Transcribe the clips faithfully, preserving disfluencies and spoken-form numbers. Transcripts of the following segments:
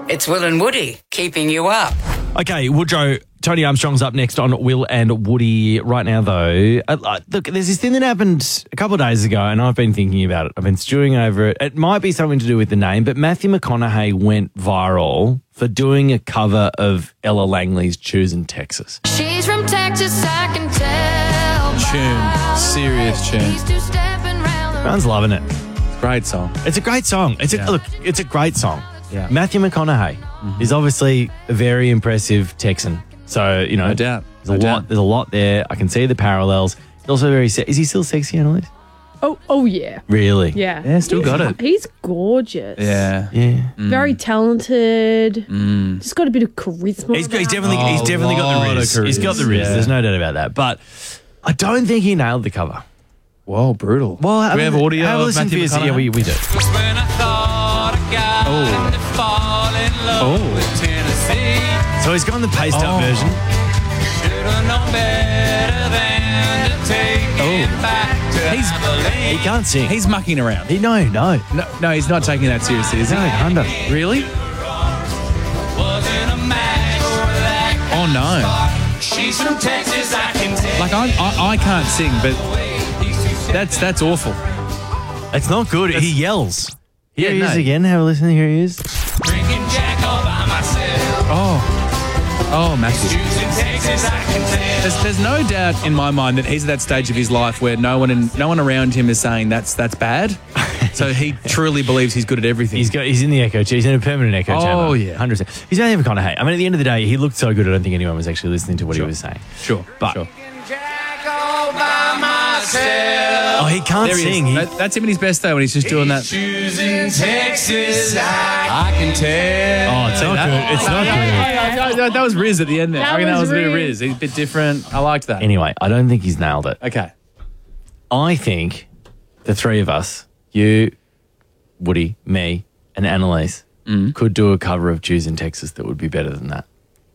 It's Will and Woody keeping you up. Okay, Woodrow, Tony Armstrong's up next on Will and Woody. Right now, though, uh, look, there's this thing that happened a couple of days ago, and I've been thinking about it. I've been stewing over it. It might be something to do with the name, but Matthew McConaughey went viral for doing a cover of Ella Langley's Choosing Texas. She's from Texas, I can tell. Tune. Serious tune. Everyone's loving it. Great song. It's a great song. It's a Yeah. look. It's a great song. Yeah. Matthew McConaughey mm-hmm. is obviously a very impressive Texan. So you know, No doubt. There's No a doubt. lot. There's a lot there. I can see the parallels. He's also very. Se- is he still sexy, Annalise? Oh, oh yeah. Really? Yeah. Yeah, still He's- got it. He's gorgeous. Yeah. Yeah. Very talented. Mm. Just got a bit of charisma. He's, got, he's about definitely. Oh, he's definitely got lot the of riz. He's got the charisma, riz. yeah. There's no doubt about that. But I don't think he nailed the cover. Whoa, brutal. Well, do we have audio have a of listen Matthew for yourself. McConaughey? Yeah, we, we do. Oh. Oh. So he's gone the paced up Oh. version. Oh. He's, He can't sing. he's mucking around. He, no, no. No, no, he's not taking that seriously, is he? No, under. Really? Oh, no. She's from Texas, I can tell. Like, I, I, I can't sing, but that's that's awful. It's not good. He yells. Here Yeah, he is no. again. Have a listen. Here he is. Drinking Jack all by myself. Oh. Oh, Matthew. Choosing Texas, I can tell. There's, there's no doubt in my mind that he's at that stage of his life where no one in, no one around him is saying that's that's bad. So he truly believes he's good at everything. He's got. He's in the echo chamber. He's in a permanent echo Oh, chamber. yeah. one hundred percent. He's only McConaughey. I mean, at the end of the day, he looked so good. I don't think anyone was actually listening to what Sure. he was saying. sure, But sure. Jack all by myself. oh, he can't There he sing. is. He, That, that's him at his best though when he's just doing that. Choosing Texas, I, I can tell. oh, it's not good. It's not good. Yeah, yeah, that was Riz at the end there. That I reckon that was was a bit of Riz. Riz. He's a bit different. I liked that. Anyway, I don't think he's nailed it. Okay. I think the three of us, you, Woody, me, and Annalise, Mm. could do a cover of Jews in Texas that would be better than that.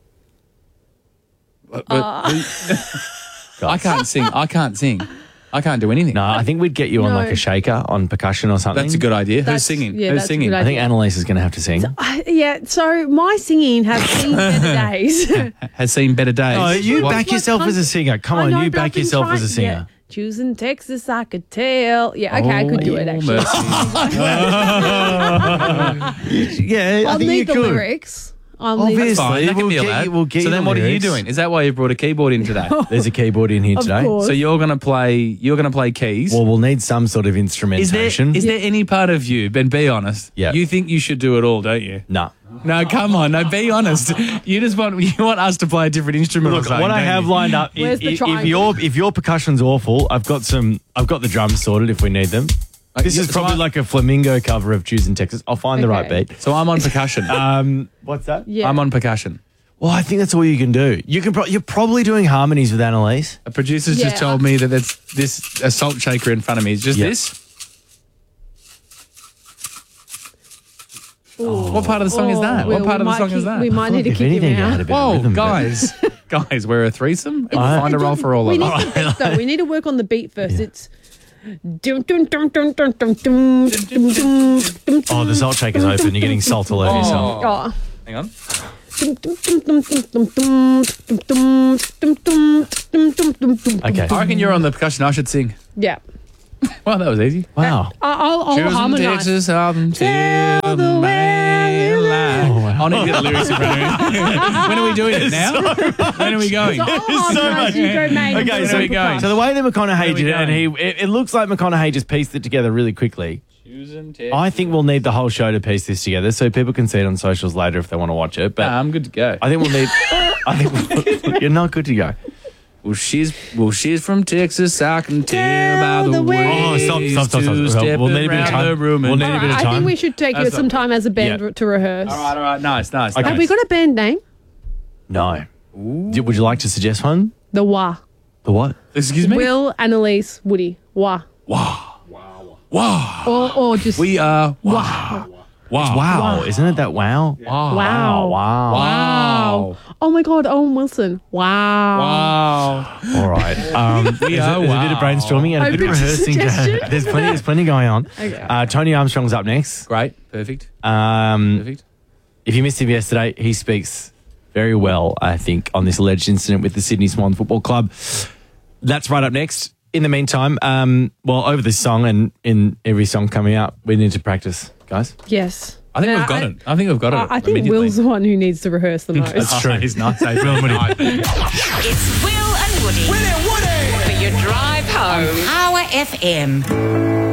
But, but I can't sing. I can't sing. I can't do anything. No, I think we'd get you on No. like a shaker on percussion or something. That's a good idea. Who's That's- singing? yeah, Who's that's a singing? good I think Annalise is going to have to sing. I, yeah, so my singing has seen better days. Has seen better days. Oh, you What- back yourself as a singer. Come I on, know, you but I've back been yourself trying- as a singer. Yeah. Choosing Texas, I could tell. Yeah, okay, I could do it Oh, actually. mercy. Yeah, I I'll think you need the could. lyrics. I'll need Obviously. Fine, that can We'll be get allowed. you- we'll get so you then the what are you lyrics. doing? Is that why you brought a keyboard in today? There's a keyboard in here Of today. course. So you're going to play you're going to play keys. Well, we'll need some sort of is there instrumentation. is there any part of you, Ben, be honest. Yeah. You think you should do it all, don't you? No. No, come on. No, be honest. You just want you want us to play a different instrument Look, or something, what I don't have you? lined up, if, Where's the if, if triangle? your if your percussion's awful, I've got some. I've got the drums sorted if we need them. This yeah, is so probably I- like a flamingo cover of Jews in Texas. I'll find the right Okay. beat. So I'm on percussion. Um, what's that? Yeah. I'm on percussion. Well, I think that's all you can do. You can. Pro- you're probably doing harmonies with Annalise. A producer's Yeah. just told me that there's this a salt shaker in front of me. Is just Yeah. this? What part of the song is that? Will, what part we of the might song keep- is that? We might need to If kick him anything, I had a out. bit of Whoa, rhythm, but- guys, guys, we're a threesome. And I- find a role for all We of need us. the beat though. We need to work on the beat first. It's dum dum dum dum dum dum dum dum dum dum. Oh, the salt shaker's open. You're getting salt all over yourself. Oh. Hang on. Dum, dum, dum, dum, dum, dum, dum, dum, dum, dum, dum, dum, dum, dum. Okay. I reckon you're on the percussion. I should sing. Yeah. Well, that was easy. Wow. I'll, I'll Choosing harmonise. Texas up until Till the the main line. Oh, wow. I'll need to get the lyrics in front of me. When are we doing it now? When are we going? So I'll so harmonise, much. you go main. Okay, Where so, are we going? so the way that McConaughey Where are we did it, and he, going? it, it looks like McConaughey just pieced it together really quickly. Choosing Texas. I think we'll need the whole show to piece this together, so people can see it on socials later if they want to watch it. But Nah, I'm good to go. I think we'll need. I think we'll, you're not good to go. Well, she's well, she's from Texas. I can tell by the the way. way. Oh, stop, stop, stop, stop. Two-stepping We'll need a bit of round time. the room We'll and- need a All bit of right, I time. think we should take That's some not- time as a band Yeah. to rehearse. All right, all right, nice, nice. Okay. Have nice. we got a band name? No. Do- Would you like to suggest one? The Wah. The what? Excuse me. Will, Annalise, Woody. Wah. Wow. Or, or just We are. Wah. Wow. Wow. Isn't it that wow? Wow. Wow. Wow. Wow. Oh my God, Owen Wilson. Wow. Wow. All right. Um, We there's, are a, there's a bit of wow. brainstorming and a Open bit of to rehearsing. suggestion. there's plenty. There's plenty going on. Okay. Uh, Tony Armstrong's up next. Great. Perfect. Um, Perfect. if you missed him yesterday, he speaks very well, I think, on this alleged incident with the Sydney Swans Football Club. That's right up next. In the meantime, um, well, over this song and in every song coming out, we need to practice, guys. Yes. I think And we've got it. I think we've got it. I, I think immediately. Will's the one who needs to rehearse the most. That's true. He's nice. eh? Will and Woody. It's Will and Woody. Will and Woody. For your drive home. Power F M.